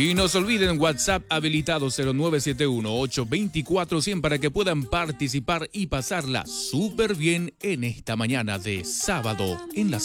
Y no se olviden, WhatsApp habilitado 0971-824-100 para que puedan participar y pasarla súper bien en esta mañana de sábado en la